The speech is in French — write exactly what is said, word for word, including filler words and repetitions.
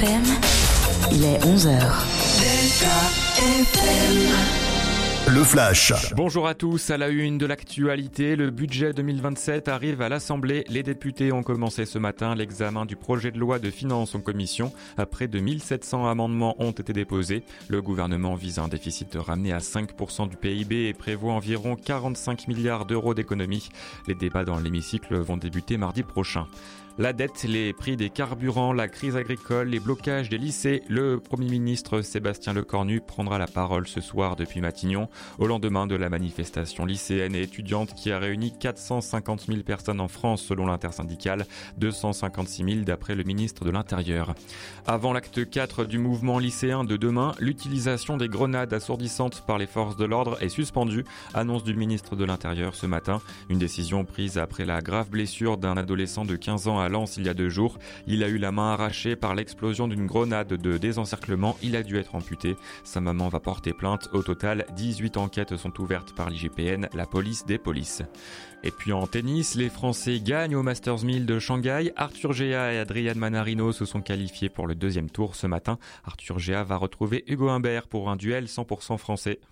F M, il est onze heures. Le Flash. Bonjour à tous, à la une de l'actualité, le budget deux mille vingt-sept arrive à l'Assemblée. Les députés ont commencé ce matin l'examen du projet de loi de finances en commission. Près de mille sept cents amendements ont été déposés. Le gouvernement vise un déficit ramené à cinq pour cent du P I B et prévoit environ quarante-cinq milliards d'euros d'économies. Les débats dans l'hémicycle vont débuter mardi prochain. La dette, les prix des carburants, la crise agricole, les blocages des lycées. Le Premier ministre Sébastien Lecornu prendra la parole ce soir depuis Matignon, au lendemain de la manifestation lycéenne et étudiante qui a réuni quatre cent cinquante mille personnes en France selon l'intersyndicale, deux cent cinquante-six mille d'après le ministre de l'Intérieur. Avant l'acte quatre du mouvement lycéen de demain, l'utilisation des grenades assourdissantes par les forces de l'ordre est suspendue, annonce du ministre de l'Intérieur ce matin. Une décision prise après la grave blessure d'un adolescent de quinze ans à Lens il y a deux jours. Il a eu la main arrachée par l'explosion d'une grenade de désencerclement. Il a dû être amputé. Sa maman va porter plainte. Au total, dix-huit enquêtes sont ouvertes par l'I G P N, la police des polices. Et puis en tennis, les Français gagnent au Masters mille de Shanghai. Arthur Gea et Adrian Manarino se sont qualifiés pour le deuxième tour ce matin. Arthur Gea va retrouver Hugo Humbert pour un duel cent pour cent français.